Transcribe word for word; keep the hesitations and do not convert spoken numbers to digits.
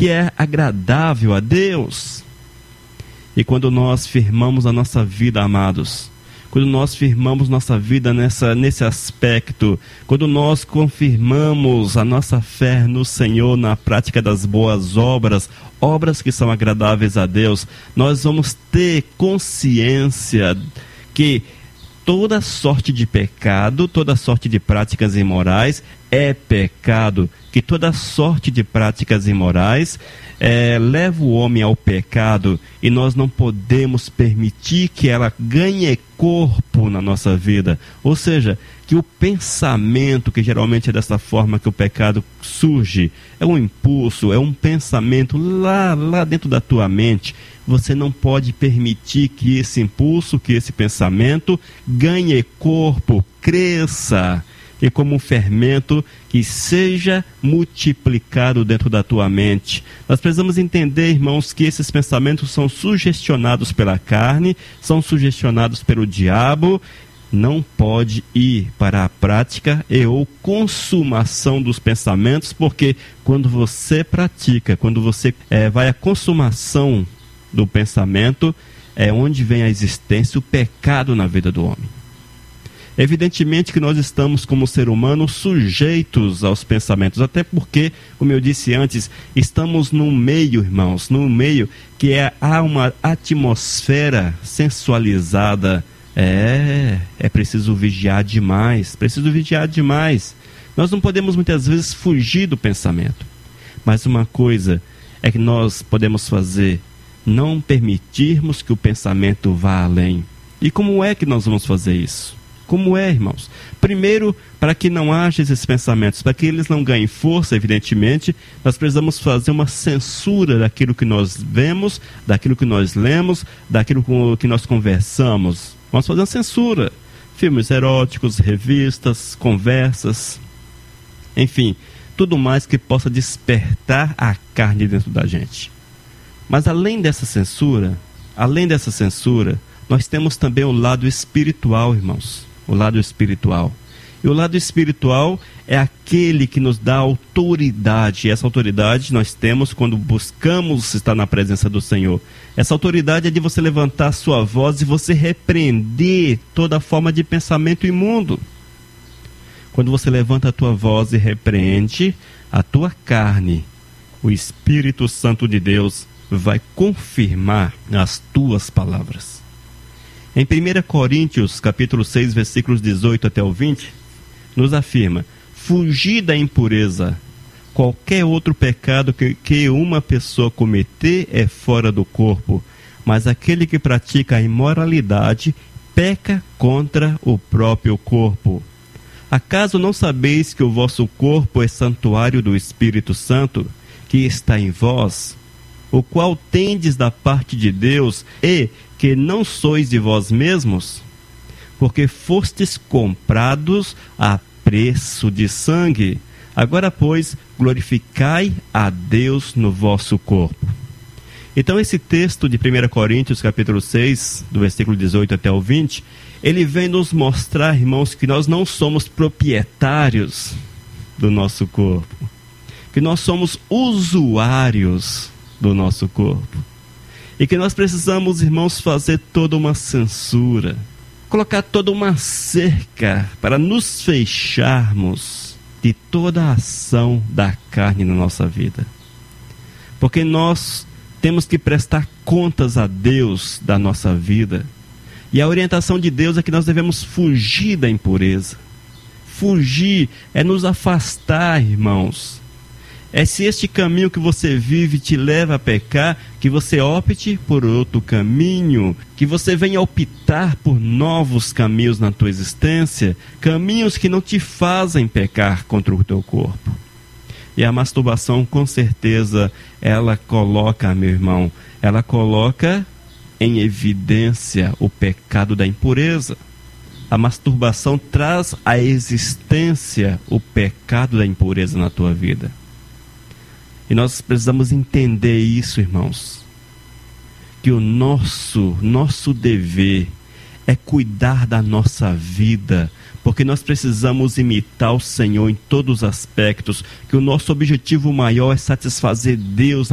que é agradável a Deus. E quando nós firmamos a nossa vida, amados, quando nós firmamos nossa vida nessa, nesse aspecto, quando nós confirmamos a nossa fé no Senhor na prática das boas obras, obras que são agradáveis a Deus, nós vamos ter consciência que toda sorte de pecado, toda sorte de práticas imorais é pecado, que toda sorte de práticas imorais é, leva o homem ao pecado, e nós não podemos permitir que ela ganhe corpo na nossa vida. Ou seja, que o pensamento, que geralmente é dessa forma que o pecado surge, é um impulso, é um pensamento lá, lá dentro da tua mente. Você não pode permitir que esse impulso, que esse pensamento ganhe corpo, cresça, e como um fermento que seja multiplicado dentro da tua mente. Nós precisamos entender, irmãos, que esses pensamentos são sugestionados pela carne, são sugestionados pelo diabo. Não pode ir para a prática e ou consumação dos pensamentos, porque quando você pratica, quando você é, vai à consumação do pensamento, é onde vem a existência, o pecado na vida do homem. Evidentemente que nós estamos, como ser humano, sujeitos aos pensamentos, até porque, como eu disse antes, estamos num meio, irmãos, num meio que é, há uma atmosfera sensualizada. É, é preciso vigiar demais, preciso vigiar demais. Nós não podemos muitas vezes fugir do pensamento, mas uma coisa é que nós podemos fazer, não permitirmos que o pensamento vá além. E como é que nós vamos fazer isso? Como é, irmãos? Primeiro, para que não haja esses pensamentos, para que eles não ganhem força, evidentemente, nós precisamos fazer uma censura daquilo que nós vemos, daquilo que nós lemos, daquilo que nós conversamos. Vamos fazer uma censura. Filmes eróticos, revistas, conversas, enfim, tudo mais que possa despertar a carne dentro da gente. Mas além dessa censura, além dessa censura, nós temos também o lado espiritual, irmãos. O lado espiritual. E o lado espiritual é aquele que nos dá autoridade. E essa autoridade nós temos quando buscamos estar na presença do Senhor. Essa autoridade é de você levantar a sua voz e você repreender toda forma de pensamento imundo. Quando você levanta a tua voz e repreende a tua carne, o Espírito Santo de Deus vai confirmar as tuas palavras. Em primeira Coríntios, capítulo seis, versículos dezoito até o vinte, nos afirma: fugir da impureza. Qualquer outro pecado que, que uma pessoa cometer é fora do corpo, mas aquele que pratica a imoralidade peca contra o próprio corpo. Acaso não sabeis que o vosso corpo é santuário do Espírito Santo, que está em vós, o qual tendes da parte de Deus, e que não sois de vós mesmos? Porque fostes comprados a preço de sangue. Agora, pois, glorificai a Deus no vosso corpo. Então, esse texto de primeira Coríntios, capítulo seis, do versículo dezoito até o vinte, ele vem nos mostrar, irmãos, que nós não somos proprietários do nosso corpo, que nós somos usuários do nosso corpo. E que nós precisamos, irmãos, fazer toda uma censura, colocar toda uma cerca para nos fecharmos de toda a ação da carne na nossa vida. Porque nós temos que prestar contas a Deus da nossa vida. E a orientação de Deus é que nós devemos fugir da impureza. Fugir é nos afastar, irmãos. É se este caminho que você vive te leva a pecar, que você opte por outro caminho, que você venha optar por novos caminhos na tua existência, caminhos que não te fazem pecar contra o teu corpo. E a masturbação, com certeza, ela coloca, meu irmão, ela coloca em evidência o pecado da impureza. A masturbação traz à existência o pecado da impureza na tua vida. E nós precisamos entender isso, irmãos, que o nosso, nosso dever é cuidar da nossa vida, porque nós precisamos imitar o Senhor em todos os aspectos, que o nosso objetivo maior é satisfazer Deus